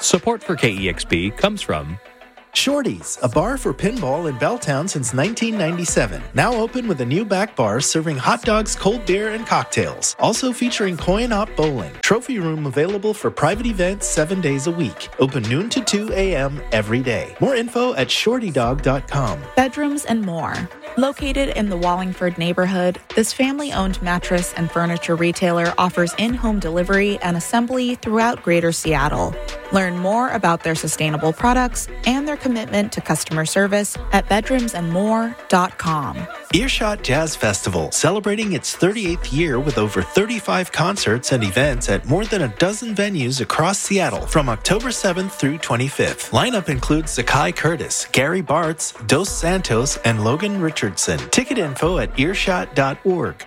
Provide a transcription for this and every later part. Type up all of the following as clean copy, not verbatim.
Support for KEXP comes from Shorty's, a bar for pinball in Belltown since 1997. Now open with a new back bar serving hot dogs, cold beer, and cocktails. Also featuring coin-op bowling. Trophy room available for private events 7 days a week. Open noon to 2 a.m. every day. More info at shortydog.com. Bedrooms and more. Located in the Wallingford neighborhood, this family-owned mattress and furniture retailer offers in-home delivery and assembly throughout Greater Seattle. Learn more about their sustainable products and their commitment to customer service at bedroomsandmore.com. Earshot Jazz Festival, celebrating its 38th year with over 35 concerts and events at more than a dozen venues across Seattle from October 7th through 25th. Lineup includes Zakai Curtis, Gary Bartz, Dos Santos, and Logan Richardson. Ticket info at earshot.org.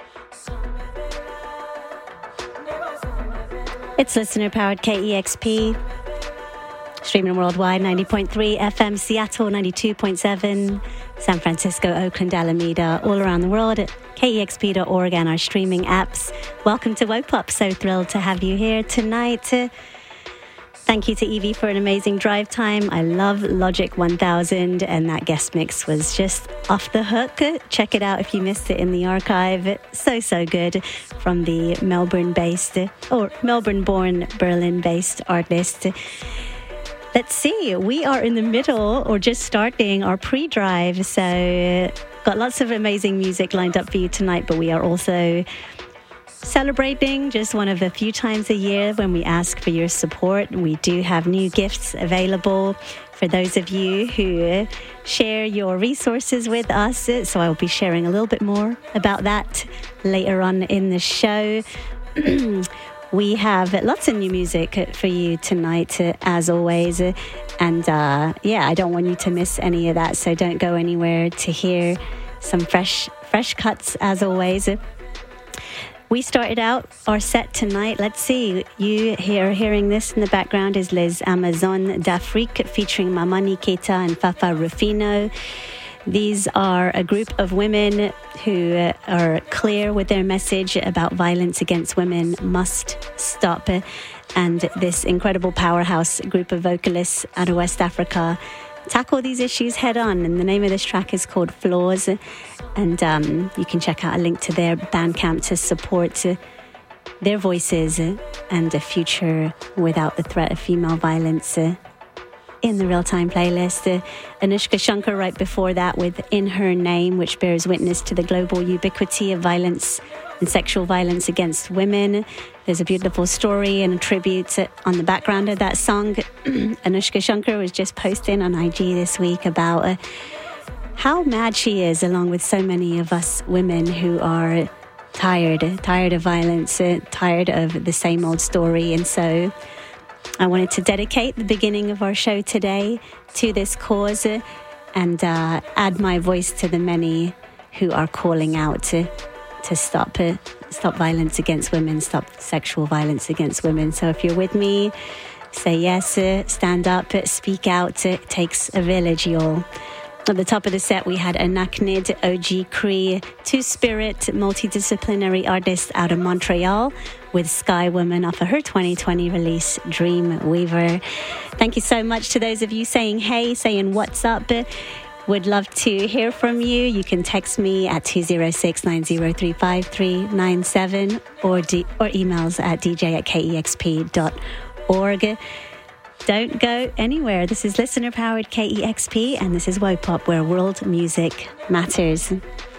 It's listener-powered KEXP. Streaming worldwide, 90.3 FM, Seattle, 92.7, San Francisco, Oakland, Alameda, all around the world at KEXP.org and our streaming apps. Welcome to Woke Up. So thrilled to have you here tonight. Thank you to Evie for an amazing drive time. I love Logic 1000, and that guest mix was just off the hook. Check it out if you missed it in the archive. So good from the Melbourne-born, Berlin-based artist. Let's see, we are in the middle or just starting our pre-drive, so got lots of amazing music lined up for you tonight, but we are also celebrating just one of the few times a year when we ask for your support. We do have new gifts available for those of you who share your resources with us, so I'll be sharing a little bit more about that later on in the show. We have lots of new music for you tonight, as always. And I don't want you to miss any of that, so don't go anywhere to hear some fresh cuts, as always. We started out our set tonight. Let's see, you are hearing this in the background is Les Amazones d'Afrique featuring Mamani Keita and Fafa Rufino. These are a group of women who are clear with their message about violence against women must stop. And this incredible powerhouse group of vocalists out of West Africa tackle these issues head on. And the name of this track is called Flaws. And you can check out a link to their Bandcamp to support their voices and a future without the threat of female violence. In the real-time playlist, Anushka Shankar right before that with In Her Name, which bears witness to the global ubiquity of violence and sexual violence against women. There's a beautiful story and a tribute on the background of that song. Anushka Shankar was just posting on IG this week about how mad she is, along with so many of us women who are tired of violence, tired of the same old story. And so I wanted to dedicate the beginning of our show today to this cause and add my voice to the many who are calling out to stop violence against women, stop sexual violence against women. So if you're with me, say yes, stand up, speak out. It takes a village, y'all. At the top of the set, we had Anaknid, OG Cree, two-spirit multidisciplinary artist out of Montreal with Sky Woman off of her 2020 release, Dream Weaver. Thank you so much to those of you saying hey, saying what's up. Would love to hear from you. You can text me at 206-903-5397 or emails at dj@kexp.org. Don't go anywhere. This is listener-powered KEXP, and this is Woke Up, where world music matters.